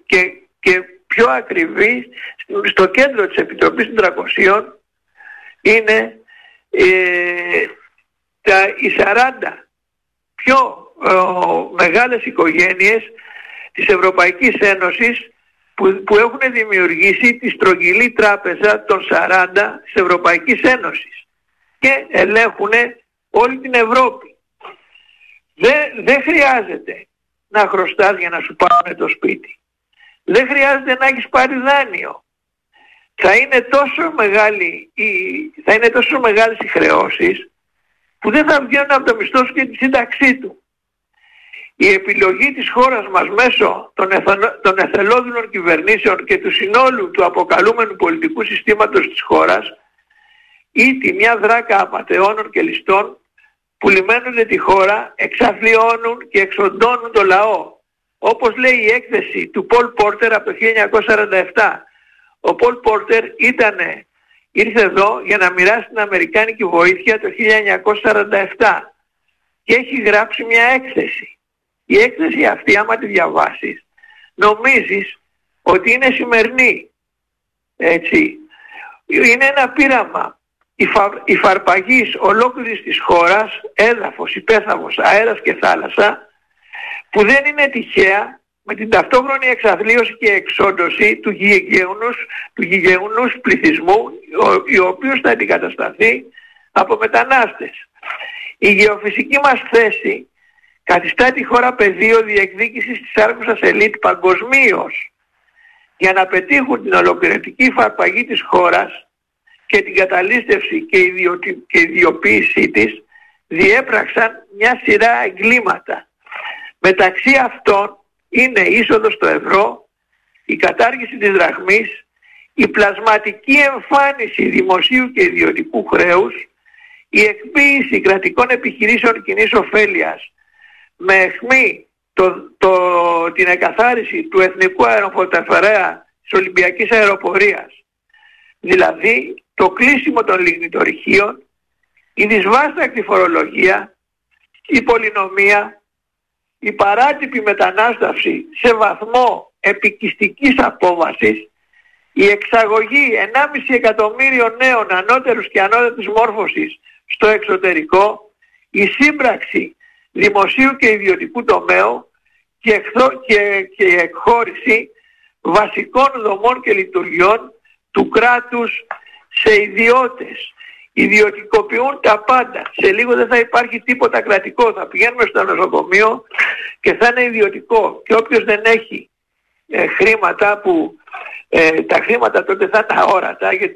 και πιο ακριβή στο κέντρο της Επιτροπής των 300 είναι οι 40 πιο μεγάλες οικογένειες της Ευρωπαϊκής Ένωσης που έχουν δημιουργήσει τη στρογγυλή τράπεζα των 40 της Ευρωπαϊκής Ένωσης και ελέγχουν όλη την Ευρώπη. Δεν χρειάζεται να χρωστάς για να σου πάρουν το σπίτι. Δεν χρειάζεται να έχεις πάρει δάνειο. Θα είναι τόσο μεγάλες οι χρεώσεις που δεν θα βγαίνουν από το μισθό σου και τη σύνταξή του. Η επιλογή της χώρας μας μέσω των εθελόδουλων κυβερνήσεων και του συνόλου του αποκαλούμενου πολιτικού συστήματος της χώρας ή μια δράκα απατεώνων και ληστών που λιμένουν τη χώρα, εξαθλιώνουν και εξοντώνουν το λαό. Όπως λέει η έκθεση του Πολ Πόρτερ από το 1947. Ο Πολ Πόρτερ ήρθε εδώ για να μοιράσει την αμερικάνικη βοήθεια το 1947 και έχει γράψει μια έκθεση. Η έκθεση αυτή, άμα τη διαβάσεις, νομίζεις ότι είναι σημερινή. Έτσι. Είναι ένα πείραμα υφαρπαγής ολόκληρης της χώρας, έδαφος, υπέθαφος, αέρας και θάλασσα, που δεν είναι τυχαία, με την ταυτόχρονη εξαθλίωση και εξόντωση του γηγεουνούς πληθυσμού, ο οποίος θα αντικατασταθεί από μετανάστες. Η γεωφυσική μας θέση καθιστά τη χώρα πεδίο διεκδίκησης της άρχουσας ελίτ παγκοσμίως. Για να πετύχουν την ολοκληρωτική υφαρπαγή της χώρας και την καταλήστευση και ιδιοποίησή της, διέπραξαν μια σειρά εγκλήματα. Μεταξύ αυτών είναι η είσοδος στο ευρώ, η κατάργηση της δραχμής, η πλασματική εμφάνιση δημοσίου και ιδιωτικού χρέους, η εκποίηση κρατικών επιχειρήσεων κοινής ωφέλειας με αιχμή την εκαθάριση του εθνικού αεροπορταφορέα της Ολυμπιακής Αεροπορίας, δηλαδή το κλείσιμο των λιγνητορυχείων, η δυσβάστακτη φορολογία, η πολυνομία, η παράτυπη μετανάστευση σε βαθμό επικιστικής απόβασης, η εξαγωγή 1,5 εκατομμύριο νέων ανώτερους και ανώτατης μόρφωσης στο εξωτερικό, η σύμπραξη δημοσίου και ιδιωτικού τομέα και η εκχώρηση βασικών δομών και λειτουργιών του κράτους σε ιδιώτες. Ιδιωτικοποιούν τα πάντα. Σε λίγο δεν θα υπάρχει τίποτα κρατικό. Θα πηγαίνουμε στο νοσοκομείο και θα είναι ιδιωτικό. Και όποιος δεν έχει χρήματα, τα χρήματα τότε θα είναι αόρατα, γιατί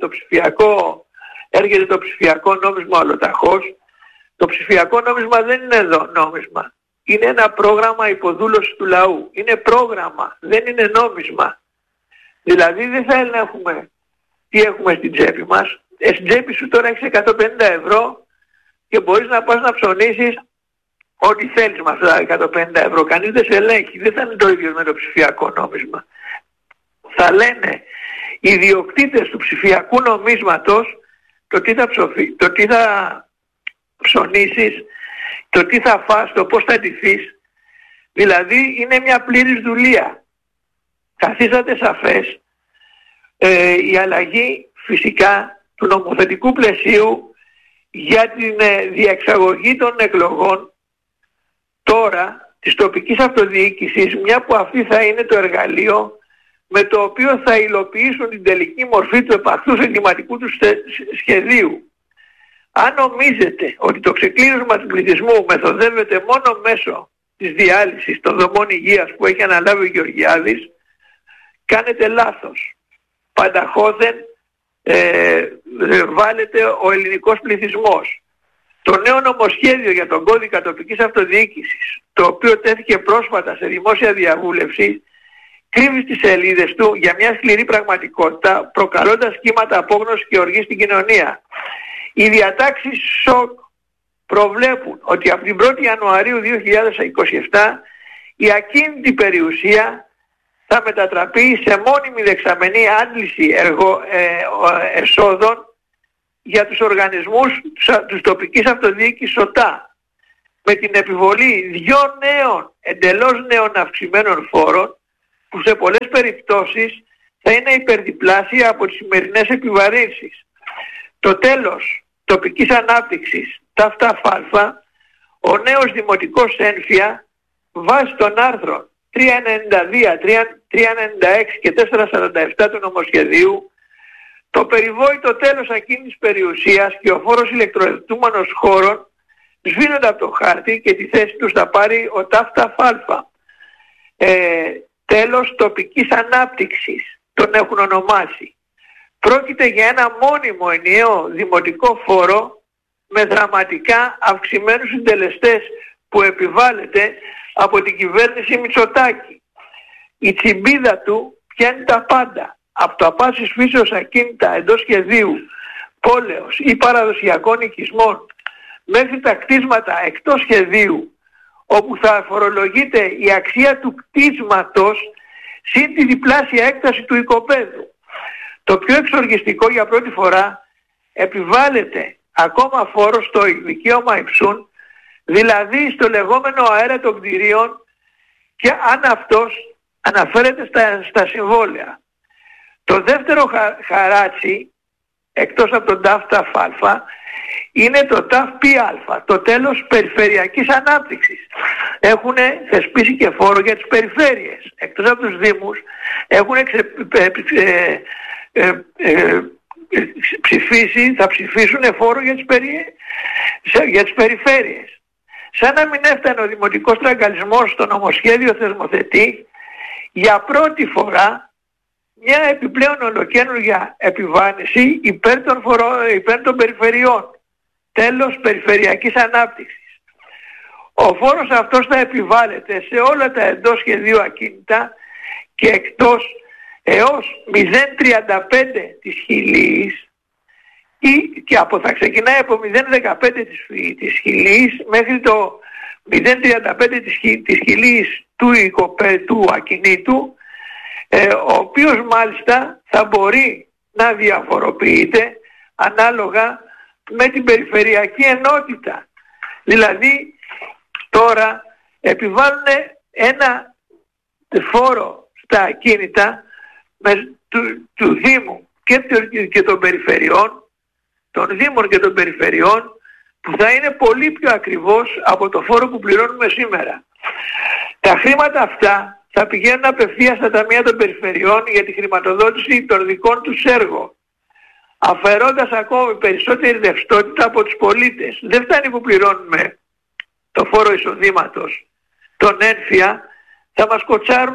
έρχεται το ψηφιακό νόμισμα ολοταχώς. Το ψηφιακό νόμισμα δεν είναι εδώ νόμισμα. Είναι ένα πρόγραμμα υποδούλωσης του λαού. Είναι πρόγραμμα, δεν είναι νόμισμα. Δηλαδή δεν θα ελέγχουμε τι έχουμε στην τσέπη μας. Στην τσέπη σου τώρα έχεις 150 ευρώ και μπορείς να πας να ψωνίσεις ό,τι θέλεις με αυτά τα 150 ευρώ. Κανείς δεν σε ελέγχει. Δεν θα είναι το ίδιο με το ψηφιακό νόμισμα. Θα λένε οι ιδιοκτήτες του ψηφιακού νομίσματος το τι θα ψωνίσεις, το τι θα φας, το πώς θα ντυθείς. Δηλαδή είναι μια πλήρης δουλεία. Καθίσατε σαφές η αλλαγή φυσικά του νομοθετικού πλαισίου για την διεξαγωγή των εκλογών τώρα της τοπικής αυτοδιοίκησης, μια που αυτή θα είναι το εργαλείο με το οποίο θα υλοποιήσουν την τελική μορφή του επαχθούς εγκληματικού του σχεδίου. Αν νομίζετε ότι το ξεκλείδωσμα του πληθυσμού μεθοδεύεται μόνο μέσω της διάλυσης των δομών υγείας που έχει αναλάβει ο Γεωργιάδης, κάνετε λάθος. Πανταχώδεν βάλετε ο ελληνικός πληθυσμός. Το νέο νομοσχέδιο για τον κώδικα τοπικής αυτοδιοίκησης, το οποίο τέθηκε πρόσφατα σε δημόσια διαβούλευση, κρύβει στις σελίδες του για μια σκληρή πραγματικότητα, προκαλώντας κύματα απόγνωσης και οργή στην κοινωνία. Οι διατάξεις ΣΟΚ προβλέπουν ότι από την 1η Ιανουαρίου 2027 η ακίνητη περιουσία θα μετατραπεί σε μόνιμη δεξαμενή άντληση εσόδων για τους οργανισμούς της τοπικής αυτοδιοίκησης ΟΤΑ, με την επιβολή 2 εντελώς νέων αυξημένων φόρων, που σε πολλές περιπτώσεις θα είναι υπερδιπλάσια από τις σημερινές επιβαρύνσεις. Το τέλος τοπικής ανάπτυξης, ΤΑΦΤΑΦ, ο νέος δημοτικός ένφια, βάσει των άρθρων 392, 396 και 447 του νομοσχεδίου, το περιβόητο τέλος ακίνητης περιουσίας και ο φόρος ηλεκτροδοτούμενων χώρων σβήνονται από το χάρτη και τη θέση τους θα πάρει ο ΤΑΦΤΑΦ. Τέλος τοπικής ανάπτυξης τον έχουν ονομάσει. Πρόκειται για ένα μόνιμο ενιαίο δημοτικό φόρο με δραματικά αυξημένους συντελεστές που επιβάλλεται από την κυβέρνηση Μητσοτάκη. Η τσιμπίδα του πιάνει τα πάντα, από το απάσης φύσεως ακίνητα εντός σχεδίου, πόλεως ή παραδοσιακών οικισμών, μέχρι τα κτίσματα εκτός σχεδίου, όπου θα φορολογείται η αξία του κτίσματος συν τη διπλάσια έκταση του οικοπαίδου. Το πιο εξοργιστικό, για πρώτη φορά επιβάλλεται ακόμα φόρο στο δικαίωμα υψούν, δηλαδή στο λεγόμενο αέρα των κτηρίων, και αν αυτός αναφέρεται στα συμβόλαια. Το δεύτερο χαράτσι, εκτός από τον ΤΑΦΤΑΦ, είναι το ΤΑΦΠΑ, το τέλος περιφερειακής ανάπτυξης. Έχουν θεσπίσει και φόρο για τις περιφέρειες. Εκτός από τους δήμους έχουν θα ψηφίσουν φόρο για τις περιφέρειες. Σαν να μην έφτανε ο δημοτικός τραγκαλισμός στο νομοσχέδιο θεσμοθετεί για πρώτη φορά μια επιπλέον ολοκαίνουργια επιβάρυνση υπέρ των περιφερειών. Τέλος περιφερειακής ανάπτυξης. Ο φόρος αυτός θα επιβάλλεται σε όλα τα εντός σχεδίου ακίνητα και εκτός έως 0,35 της χιλίης και θα ξεκινάει από 0,15 της χιλίης μέχρι το 0,35 της χιλίης του ακινήτου, ο οποίος μάλιστα θα μπορεί να διαφοροποιείται ανάλογα με την περιφερειακή ενότητα. Δηλαδή τώρα επιβάλλουν ένα φόρο στα ακίνητα του Δήμου και των περιφερειών, των Δήμων και των περιφερειών, που θα είναι πολύ πιο ακριβώς από το φόρο που πληρώνουμε σήμερα. Τα χρήματα αυτά θα πηγαίνουν απευθείας στα ταμεία των περιφερειών για τη χρηματοδότηση των δικών τους έργων, αφαιρώντας ακόμη περισσότερη ρευστότητα από τους πολίτες. Δεν φτάνει που πληρώνουμε το φόρο εισοδήματος, τον ένφια, θα μας κοτσάρουν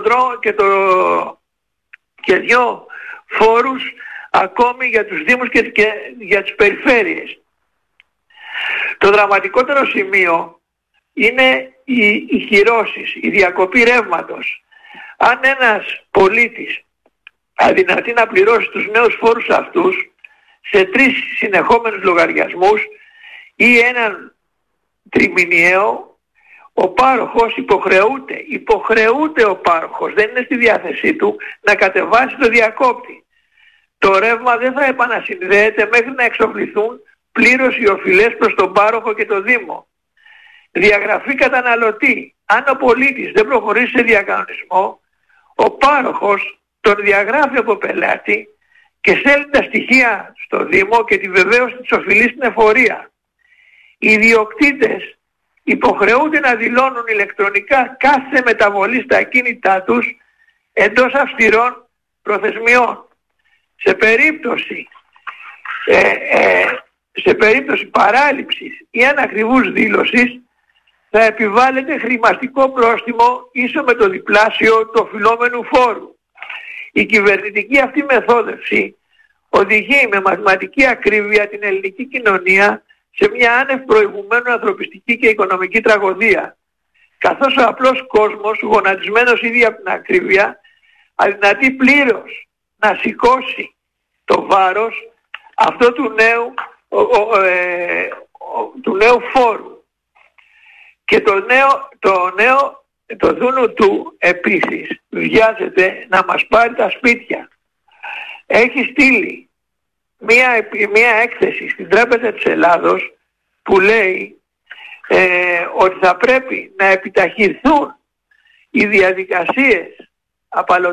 και δυο φόρους ακόμη για τους Δήμους και για τις περιφέρειες. Το δραματικότερο σημείο είναι οι κυρώσεις, η διακοπή ρεύματος. Αν ένας πολίτης αδυνατεί να πληρώσει τους νέους φόρους αυτούς σε 3 συνεχόμενους λογαριασμούς ή έναν τριμηνιαίο, ο πάροχος υποχρεούται ο πάροχος, δεν είναι στη διάθεσή του, να κατεβάσει το διακόπτη. Το ρεύμα δεν θα επανασυνδέεται μέχρι να εξοφληθούν πλήρως οι οφειλές προς τον πάροχο και το Δήμο. Διαγραφή καταναλωτή. Αν ο πολίτης δεν προχωρήσει σε διακανονισμό, ο πάροχος τον διαγράφει από πελάτη και στέλνει τα στοιχεία στο Δήμο και τη βεβαίωση της οφειλής στην εφορία. Οι ιδιοκτήτες υποχρεούνται να δηλώνουν ηλεκτρονικά κάθε μεταβολή στα ακίνητά τους εντός αυστηρών προθεσμιών. Σε περίπτωση παράληψης ή ανακριβούς δήλωσης θα επιβάλλεται χρηματικό πρόστιμο ίσο με το διπλάσιο του οφειλόμενου φόρου. Η κυβερνητική αυτή μεθόδευση οδηγεί με μαθηματική ακρίβεια την ελληνική κοινωνία σε μια άνευ προηγουμένου ανθρωπιστική και οικονομική τραγωδία, καθώς ο απλός κόσμος, γονατισμένος ήδη από την ακρίβεια, αδυνατεί πλήρως να σηκώσει το βάρος αυτό του νέου φόρου. Και το δούνο του επίσης βιάζεται να μας πάρει τα σπίτια. Έχει στείλει μία έκθεση στην Τράπεζα της Ελλάδος που λέει ότι θα πρέπει να επιταχυνθούν οι διαδικασίες απαλωτριών